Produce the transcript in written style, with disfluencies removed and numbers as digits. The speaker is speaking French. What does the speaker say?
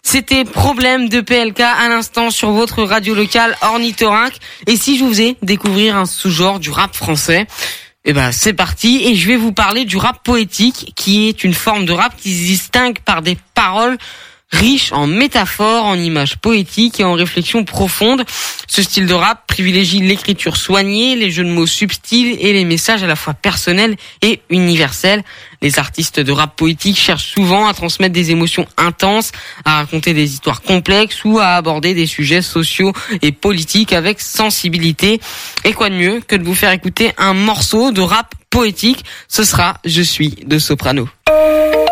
C'était Problème de PLK à l'instant sur votre radio locale Ornithorynque. Et si je vous faisais découvrir un sous-genre du rap français, eh ben c'est parti, et je vais vous parler du rap poétique, qui est une forme de rap qui se distingue par des paroles riches en métaphores, en images poétiques et en réflexions profondes. Ce style de rap privilégie l'écriture soignée, les jeux de mots subtils et les messages à la fois personnels et universels. Les artistes de rap poétique cherchent souvent à transmettre des émotions intenses, à raconter des histoires complexes ou à aborder des sujets sociaux et politiques avec sensibilité. Et quoi de mieux que de vous faire écouter un morceau de rap poétique? Ce sera Je suis de Soprano.